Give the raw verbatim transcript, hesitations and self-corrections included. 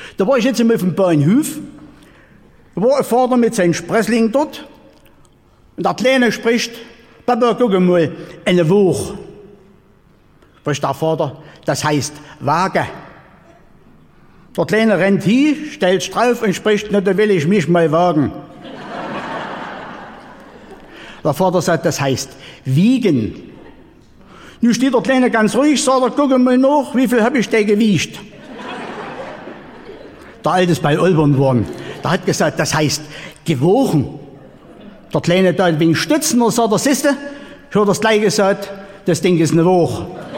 Da war ich jetzt auf dem Bahnhof, da war ein Vater mit seinem Sprössling dort und der Kleine spricht, Papa, guck mal, eine Woche. Spricht der Vater, das heißt Waage. Der Kleine rennt hin, stellt sich drauf und spricht, na, da will ich mich mal wagen. Der Vater sagt, das heißt wiegen. Nun steht der Kleine ganz ruhig, sagt er, guck mal nach, wie viel hab ich denn gewiegt? Der Alte ist bei Olbern geworden. Der hat gesagt, das heißt gewogen. Der Kleine da ein wenig stützen, und sagt er, siehste, ich hab das gleich gesagt, das Ding ist eine Woche.